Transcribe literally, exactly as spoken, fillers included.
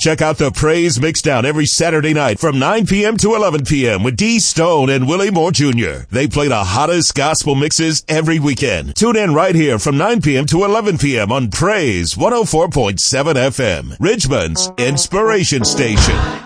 Check out the Praise Mixdown every Saturday night from nine p.m. to eleven p.m. with D Stone and Willie Moore Junior They play the hottest gospel mixes every weekend. Tune in right here from nine p.m. to eleven p.m. on Praise one oh four point seven F M, Richmond's Inspiration Station.